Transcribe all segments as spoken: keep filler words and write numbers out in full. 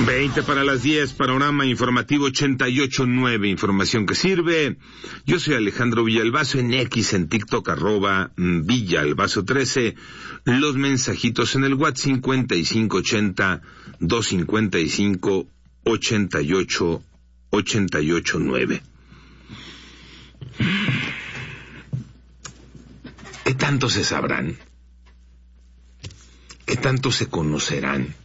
veinte para las diez, panorama informativo ochenta y ocho punto nueve, información que sirve. Yo soy Alejandro Villalbazo, en X, en TikTok, arroba Villalbazo trece. Los mensajitos en el WhatsApp cincuenta y cinco ochenta, doscientos cincuenta y cinco, ochenta y ocho, ochenta y ocho nueve. ¿Qué tanto se sabrán? ¿Qué tanto se conocerán?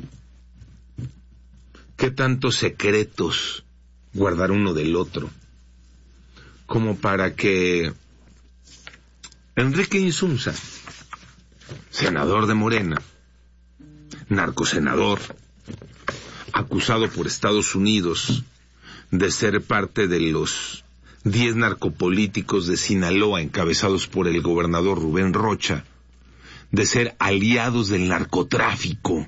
¿Qué tantos secretos guardar uno del otro? Como para que Enrique Insunza, senador de Morena, narcosenador, acusado por Estados Unidos de ser parte de los diez narcopolíticos de Sinaloa encabezados por el gobernador Rubén Rocha, de ser aliados del narcotráfico,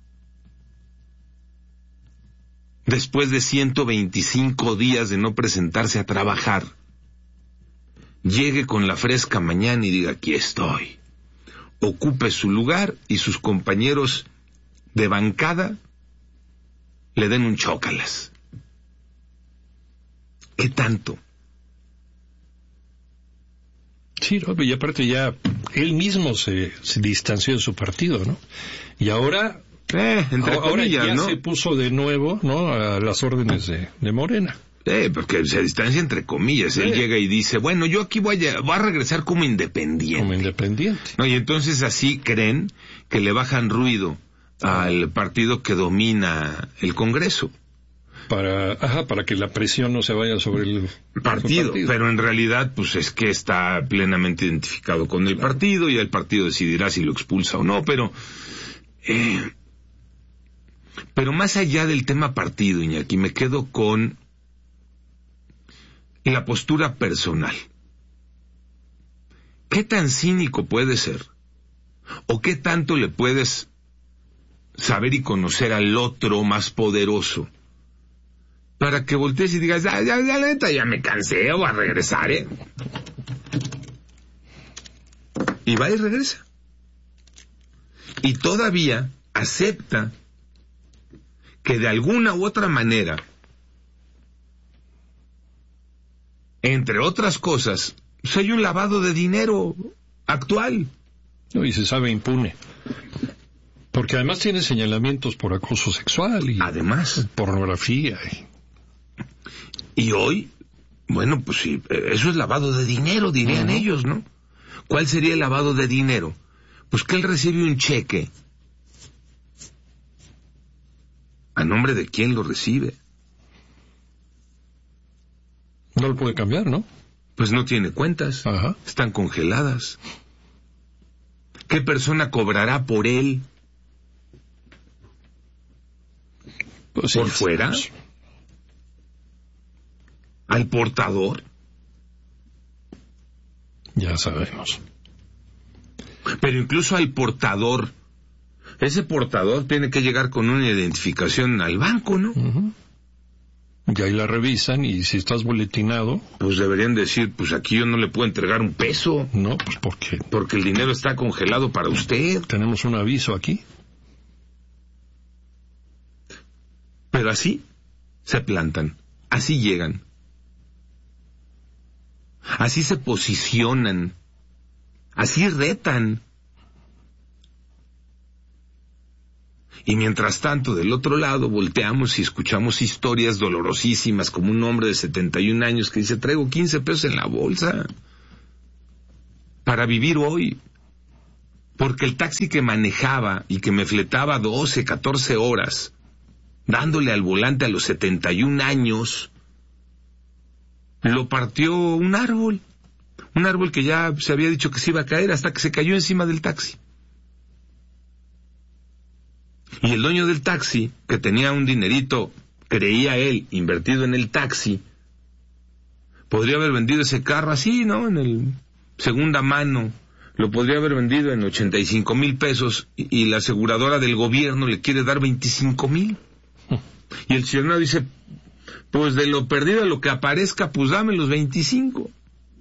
después de ciento veinticinco días de no presentarse a trabajar, llegue con la fresca mañana y diga: aquí estoy, ocupe su lugar, y sus compañeros de bancada le den un chócalas. ¿Qué tanto? Sí, ¿no? Y aparte ya él mismo se, se distanció de su partido, ¿no? Y ahora... Eh, entre ahora comillas, ya ¿no? se puso de nuevo, ¿no?, a las órdenes de, de Morena. Eh, porque se distancia entre comillas. Eh. Él llega y dice: bueno, yo aquí voy a, voy a regresar como independiente. Como independiente. No, y entonces así creen que le bajan ruido al partido que domina el Congreso. Para, ajá, para que la presión no se vaya sobre el Partido, el partido. Pero en realidad, pues es que está plenamente identificado con el partido, y el partido decidirá si lo expulsa o no, pero... Eh, pero más allá del tema partido, Iñaki, me quedo con la postura personal. ¿Qué tan cínico puede ser? ¿O qué tanto le puedes saber y conocer al otro más poderoso para que voltees y digas: ya, ya, ya, la neta, ya me cansé, voy a regresar, eh? Y va y regresa. Y todavía acepta que de alguna u otra manera, entre otras cosas, pues hay un lavado de dinero actual. No, y se sabe impune. Porque además tiene señalamientos por acoso sexual y además pornografía. Y... y hoy, bueno, pues sí, eso es lavado de dinero, dirían uh-huh. ellos, ¿no? ¿Cuál sería el lavado de dinero? Pues que él recibe un cheque. ¿A nombre de quién lo recibe? No lo puede cambiar, ¿no? Pues no tiene cuentas. Ajá. Están congeladas. ¿Qué persona cobrará por él? Pues ¿Por sí, fuera? sí. ¿Al portador? Ya sabemos. Pero incluso al portador, ese portador tiene que llegar con una identificación al banco, ¿no? Uh-huh. Y ahí la revisan, y si estás boletinado... Pues deberían decir: pues aquí yo no le puedo entregar un peso. No, pues ¿por qué? Porque el dinero está congelado para usted. Tenemos un aviso aquí. Pero así se plantan, así llegan, así se posicionan, así retan. Y mientras tanto, del otro lado, volteamos y escuchamos historias dolorosísimas, como un hombre de setenta y un años que dice: traigo quince pesos en la bolsa para vivir hoy, porque el taxi que manejaba y que me fletaba doce, catorce horas, dándole al volante a los setenta y un años, lo partió un árbol, un árbol que ya se había dicho que se iba a caer, hasta que se cayó encima del taxi. Y el dueño del taxi, que tenía un dinerito, creía él, invertido en el taxi, podría haber vendido ese carro así, ¿no? En el segunda mano, lo podría haber vendido en ochenta y cinco mil pesos, y, y la aseguradora del gobierno le quiere dar veinticinco mil. Y el ciudadano dice: pues de lo perdido a lo que aparezca, pues dame los veinticinco.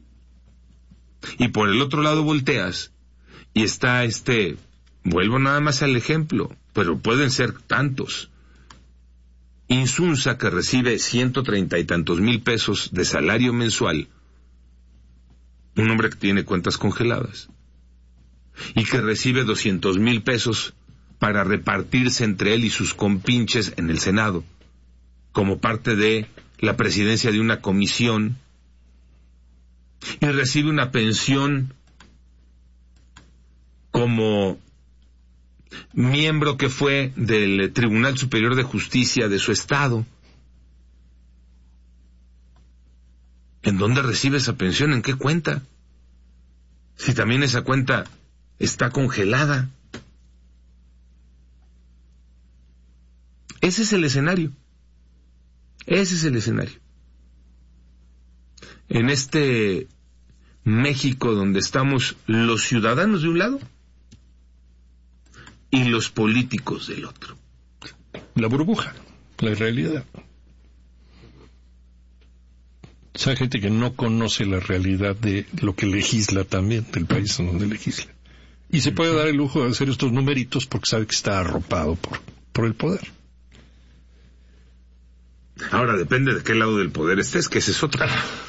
Y por el otro lado volteas, y está este, vuelvo nada más al ejemplo, pero pueden ser tantos, Insunza, que recibe ciento treinta y tantos mil pesos de salario mensual, un hombre que tiene cuentas congeladas, y que recibe doscientos mil pesos para repartirse entre él y sus compinches en el Senado, como parte de la presidencia de una comisión, y recibe una pensión como miembro que fue del Tribunal Superior de Justicia de su estado. ¿En dónde recibe esa pensión? ¿En qué cuenta? Si también esa cuenta está congelada. Ese es el escenario. Ese es el escenario. En este México donde estamos los ciudadanos de un lado y los políticos del otro. La burbuja, la realidad. Esa gente que no conoce la realidad de lo que legisla también, del país en donde legisla. Y se puede dar el lujo de hacer estos numeritos porque sabe que está arropado por, por el poder. Ahora depende de qué lado del poder estés, que ese es otra.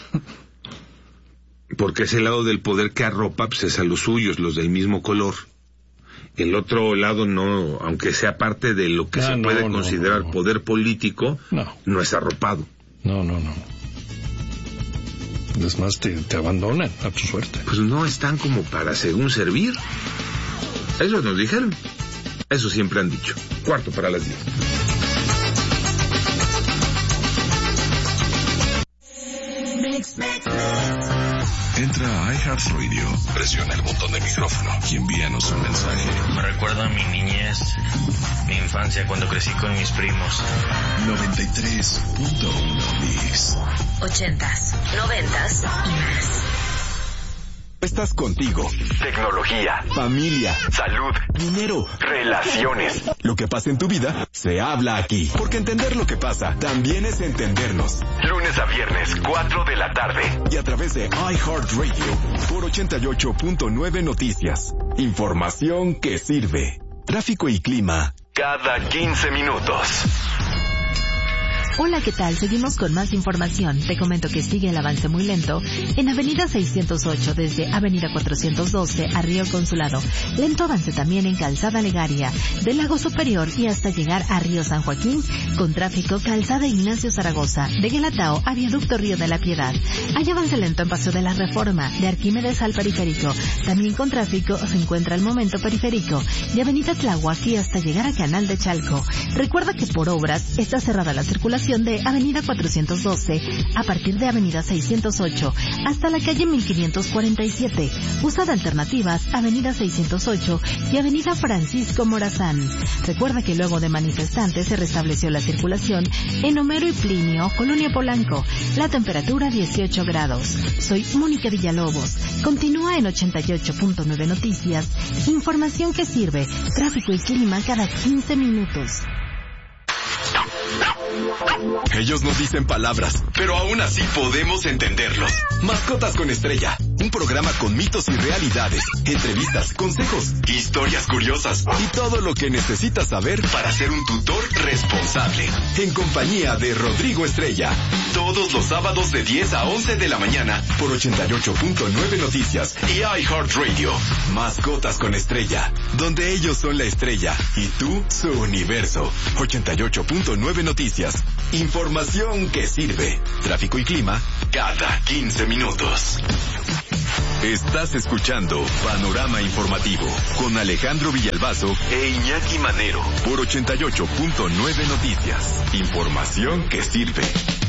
Porque ese lado del poder que arropa pues es a los suyos, los del mismo color. El otro lado no, aunque sea parte de lo que ah, se no, puede no, considerar no, no. poder político, no. no es arropado. No, no, no. Es más, te, te abandonan a tu suerte. Pues no están como para según servir. Eso nos dijeron. Eso siempre han dicho. Cuarto para las diez. Entra a iHeartRadio, presiona el botón de micrófono y envíanos un mensaje. Me recuerda a mi niñez, mi infancia cuando crecí con mis primos. noventa y tres punto uno Mix. Ochentas, noventas y más. Estás contigo. Tecnología, familia, salud, dinero, relaciones. Lo que pasa en tu vida se habla aquí. Porque entender lo que pasa también es entendernos. Lunes a viernes, cuatro de la tarde. Y a través de iHeartRadio por ochenta y ocho punto nueve Noticias. Información que sirve. Tráfico y clima cada quince minutos. Hola, ¿qué tal? Seguimos con más información. Te comento que sigue el avance muy lento en Avenida seiscientos ocho desde Avenida cuatrocientos doce a Río Consulado. Lento avance también en Calzada Legaria, del Lago Superior y hasta llegar a Río San Joaquín, con tráfico Calzada Ignacio Zaragoza, de Guelatao a Viaducto Río de la Piedad. Hay avance lento en Paseo de la Reforma, de Arquímedes al Periférico. También con tráfico se encuentra el momento periférico, de Avenida Tláhuac y hasta llegar a Canal de Chalco. Recuerda que por obras está cerrada la circulación de Avenida cuatrocientos doce a partir de Avenida seiscientos ocho hasta la calle mil quinientos cuarenta y siete. Usa de alternativas Avenida seiscientos ocho y Avenida Francisco Morazán. Recuerda que luego de manifestantes se restableció la circulación en Homero y Plinio, Colonia Polanco. La temperatura dieciocho grados. Soy Mónica Villalobos. Continúa en ochenta y ocho punto nueve Noticias. Información que sirve. Tráfico y clima cada quince minutos. Ellos no dicen palabras, pero aún así podemos entenderlos. Mascotas con Estrella, un programa con mitos y realidades, entrevistas, consejos, historias curiosas y todo lo que necesitas saber para ser un tutor responsable. En compañía de Rodrigo Estrella, todos los sábados de diez a once de la mañana por ochenta y ocho punto nueve Noticias y iHeartRadio. Mascotas con Estrella, donde ellos son la estrella y tú su universo. ochenta y ocho punto nueve Noticias. Información que sirve. Tráfico y clima cada quince minutos. Estás escuchando Panorama Informativo con Alejandro Villalbazo e Iñaki Manero por ochenta y ocho punto nueve Noticias. Información que sirve.